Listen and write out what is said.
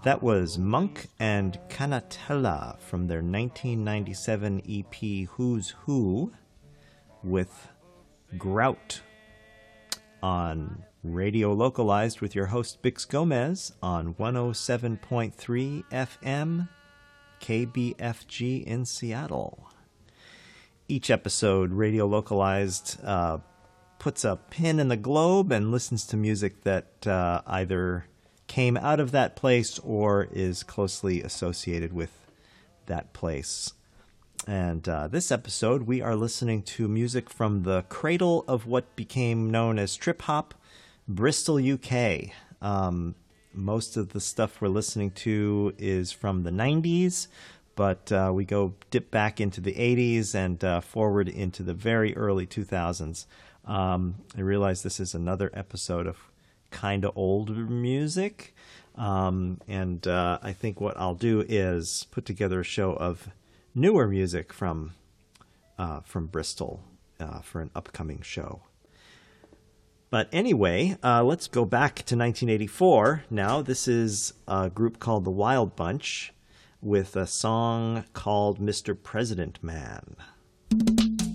That was Monk and Canatella from their 1997 EP Who's Who with Grout on Radio Localized with your host Bix Gomez on 107.3 FM KBFG in Seattle. Each episode, Radio Localized puts a pin in the globe and listens to music that either came out of that place or is closely associated with that place. And this episode, we are listening to music from the cradle of what became known as trip hop, Bristol, UK. Most of the stuff we're listening to is from the 90s, but we go dip back into the 80s and forward into the very early 2000s. I realize this is another episode of kind of older music, and I think what I'll do is put together a show of newer music from Bristol for an upcoming show. But anyway, let's go back to 1984 now. This is a group called The Wild Bunch with a song called Mr. President Man.